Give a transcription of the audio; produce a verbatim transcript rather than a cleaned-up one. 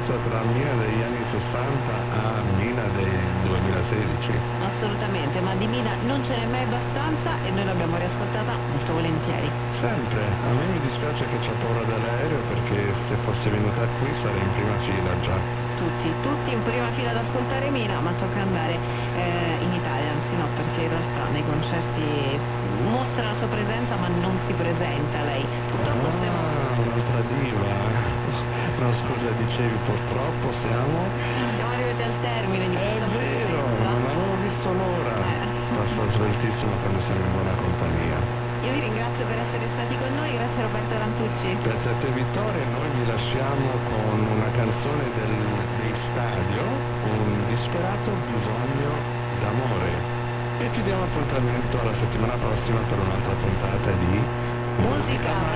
differenza tra Mina degli anni sessanta a Mina del duemilasedici? Assolutamente, ma di Mina non ce n'è mai abbastanza e noi l'abbiamo riascoltata molto volentieri. Sempre, a me mi dispiace che c'ha paura dell'aereo perché se fosse venuta qui sarei in prima fila già. Tutti, tutti in prima fila ad ascoltare Mina, ma tocca andare eh, in Italia, anzi no, perché in realtà nei concerti mostra la sua presenza ma non si presenta lei. Purtroppo siamo... Ah, un'altra diva. No, scusa, dicevi purtroppo siamo... Siamo arrivati al termine di È questa vero, bellezza. non avevo visto l'ora. Eh. Passa sveltissimo quando siamo in buona compagnia. Io vi ringrazio per essere stati con noi, grazie Roberto Rantucci. Grazie a te Vittoria, noi vi lasciamo con una canzone del, dei Stadio, un disperato bisogno d'amore. E ci diamo appuntamento alla settimana prossima per un'altra puntata di Musica